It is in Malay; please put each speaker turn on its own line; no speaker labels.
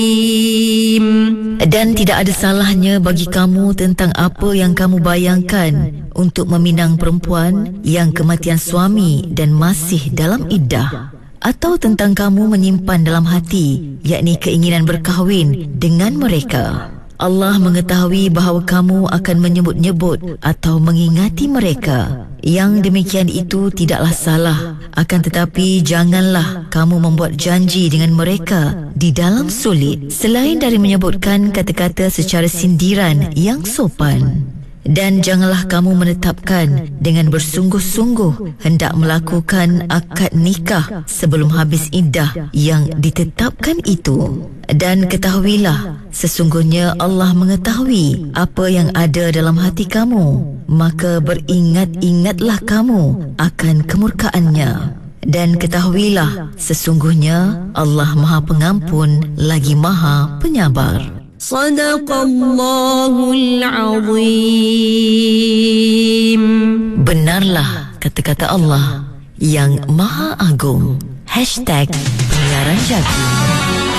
Dan tidak ada salahnya bagi kamu tentang apa yang kamu bayangkan untuk meminang perempuan yang kematian suami dan masih dalam iddah, atau tentang kamu menyimpan dalam hati, yakni keinginan berkahwin dengan mereka. Allah mengetahui bahawa kamu akan menyebut-nyebut atau mengingati mereka. Yang demikian itu tidaklah salah. Akan tetapi janganlah kamu membuat janji dengan mereka di dalam sulit, selain dari menyebutkan kata-kata secara sindiran yang sopan. Dan janganlah kamu menetapkan dengan bersungguh-sungguh hendak melakukan akad nikah sebelum habis iddah yang ditetapkan itu. Dan ketahuilah, sesungguhnya Allah mengetahui apa yang ada dalam hati kamu, maka beringat-ingatlah kamu akan kemurkaannya. Dan ketahuilah, sesungguhnya Allah Maha Pengampun lagi Maha Penyabar. Sadaqallahul Azim. Benarlah kata-kata Allah yang Maha Agung. #Penyiaran Jaki.